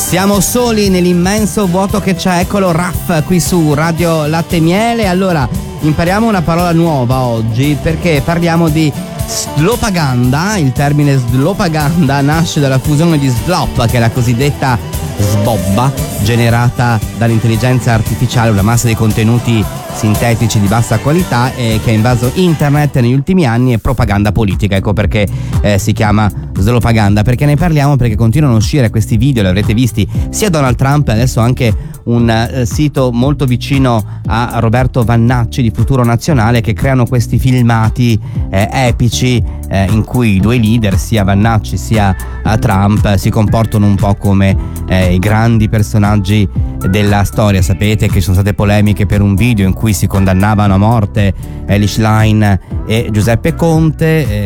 Siamo soli nell'immenso vuoto che c'è, eccolo Raff qui su Radio Latte e Miele. Allora, impariamo una parola nuova oggi perché parliamo di slopaganda. Il termine slopaganda nasce dalla fusione di slop, che è la cosiddetta sbobba generata dall'intelligenza artificiale, una massa di contenuti sintetici di bassa qualità che ha invaso internet negli ultimi anni, e propaganda politica. Ecco perché si chiama slopaganda, perché ne parliamo perché continuano a uscire questi video, li avrete visti sia Donald Trump e adesso anche un sito molto vicino a Roberto Vannacci di Futuro Nazionale, che creano questi filmati epici in cui i due leader, sia Vannacci sia Trump, si comportano un po' come i grandi personaggi della storia. Sapete che ci sono state polemiche per un video in cui si condannavano a morte Elish Line e Giuseppe Conte.